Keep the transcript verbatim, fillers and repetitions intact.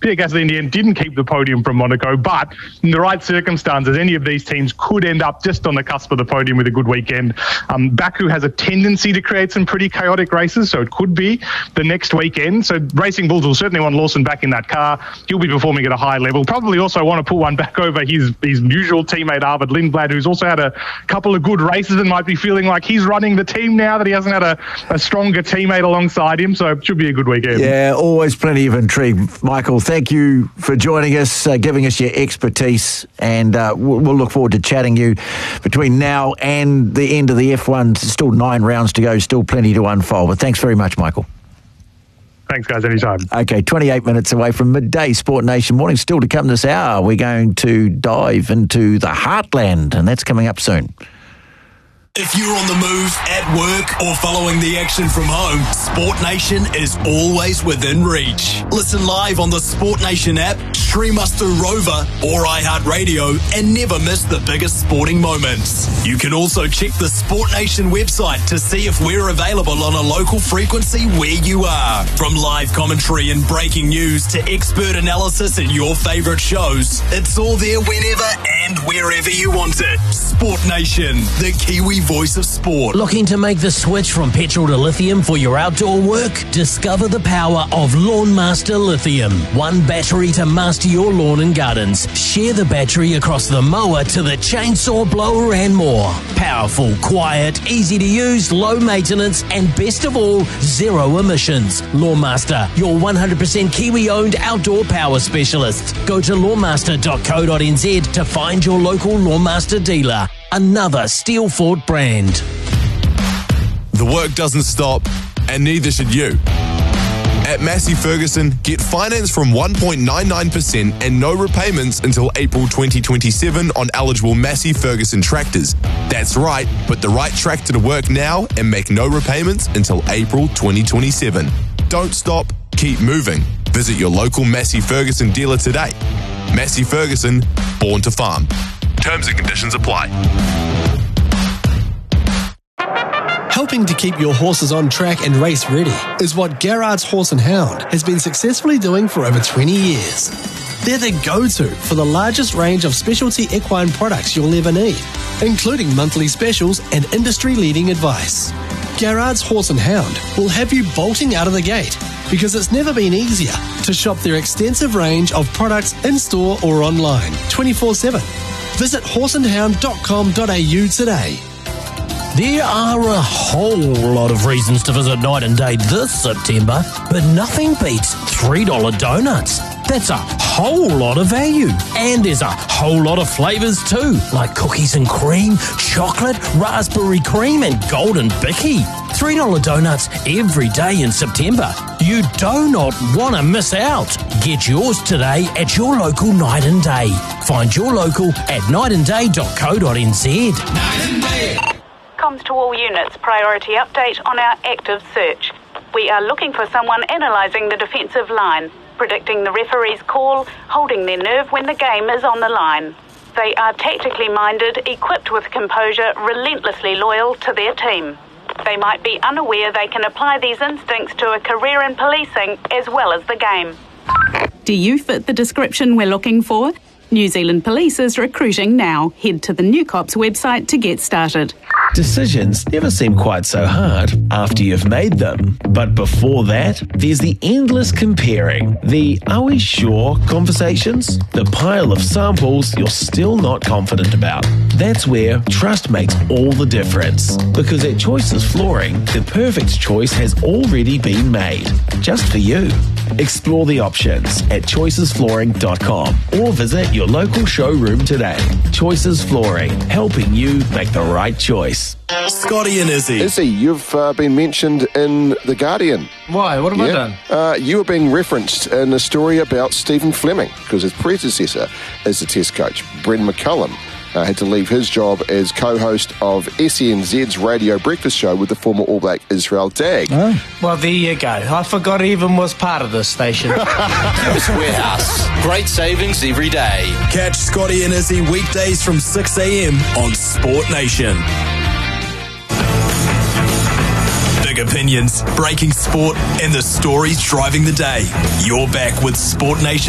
Pierre Gasly in the end didn't keep the podium from Monaco, but in the right circumstances, any of these teams could end up just on the cusp of the podium with a good weekend. Um, Baku has a tendency to create some pretty chaotic races, so it could be the next weekend. So Racing Bulls will certainly want Lawson back in that car. He'll be performing at a high level. Probably also want to put one back over his, his usual teammate, Arvid Lindblad, who's also had a couple of good races and might be feeling like he's running the team now that he hasn't had a, a stronger teammate alongside him. So it should be a good weekend. Yeah, always plenty of intrigue. Michael, thank you for joining us, uh, giving us your expertise, and uh, we'll, we'll look forward to chatting you between now and the end of the F one. Still nine rounds to go, still plenty to unfold. But thanks very much, Michael. Thanks, guys. Anytime. Okay, twenty-eight minutes away from midday. Sport Nation morning. Still to come this hour. We're going to dive into the heartland, and that's coming up soon. If you're on the move, at work, or following the action from home, Sport Nation is always within reach. Listen live on the Sport Nation app, stream us through Rover or iHeartRadio, and never miss the biggest sporting moments. You can also check the Sport Nation website to see if we're available on a local frequency where you are. From live commentary and breaking news to expert analysis and your favourite shows, it's all there whenever and wherever you want it. Sport Nation, the Kiwi voice of sport. Looking to make the switch from petrol to lithium for your outdoor work? Discover the power of Lawnmaster Lithium. One battery to master your lawn and gardens. Share the battery across the mower to the chainsaw blower and more. Powerful, quiet, easy to use, low maintenance, and best of all, zero emissions. Lawnmaster, your one hundred percent Kiwi-owned outdoor power specialist. Go to lawnmaster dot co dot n z to find your local Lawnmaster dealer. Another Steel Fort brand. The work doesn't stop, and neither should you. At Massey Ferguson, get finance from one point nine nine percent and no repayments until April twenty twenty-seven on eligible Massey Ferguson tractors. That's right, put the right tractor to work now and make no repayments until April twenty twenty-seven. Don't stop, keep moving. Visit your local Massey Ferguson dealer today. Massey Ferguson, born to farm. Terms and conditions apply. Helping to keep your horses on track and race ready is what Garrard's Horse and Hound has been successfully doing for over twenty years. They're the go-to for the largest range of specialty equine products you'll ever need, including monthly specials and industry-leading advice. Garrard's Horse and Hound will have you bolting out of the gate because it's never been easier to shop their extensive range of products in-store or online twenty-four seven. Visit horse and hound dot com dot a u today. There are a whole lot of reasons to visit Night and Day this September, but nothing beats three dollar donuts. That's a whole lot of value. And there's a whole lot of flavours too, like cookies and cream, chocolate, raspberry cream and golden bicky. three dollar donuts every day in September. You do not want to miss out. Get yours today at your local Night and Day. Find your local at night and day dot co dot n z. Night and Day. Comms to all units. Priority update on our active search. We are looking for someone analysing the defensive line, predicting the referee's call, holding their nerve when the game is on the line. They are tactically minded, equipped with composure, relentlessly loyal to their team. They might be unaware they can apply these instincts to a career in policing as well as the game. Do you fit the description we're looking for? New Zealand Police is recruiting now. Head to the New Cops website to get started. Decisions never seem quite so hard after you've made them. But before that, there's the endless comparing. The "are we sure" conversations. The pile of samples you're still not confident about. That's where trust makes all the difference. Because at Choices Flooring, the perfect choice has already been made. Just for you. Explore the options at choices flooring dot com or visit your local showroom today. Choices Flooring, helping you make the right choice. Scotty and Izzy. Izzy, you've uh, been mentioned in The Guardian. Why? What have yeah. I done? Uh, you were being referenced in a story about Stephen Fleming because his predecessor as the Test coach, Bren McCullum, Uh, had to leave his job as co-host of S E N Z's radio breakfast show with the former All Black Israel Dag. Oh. Well, there you go. I forgot he even was part of this station. Chemist Warehouse. Great savings every day. Catch Scotty and Izzy weekdays from six a.m. on Sport Nation. Big opinions, breaking sport, and the stories driving the day. You're back with Sport Nation.